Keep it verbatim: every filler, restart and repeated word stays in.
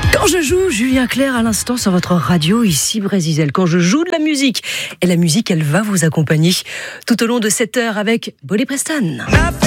Quand je joue Julien Clerc à l'instant sur votre radio ici Brésil, quand je joue de la musique, et la musique elle va vous accompagner tout au long de cette heure avec Bolly Preston.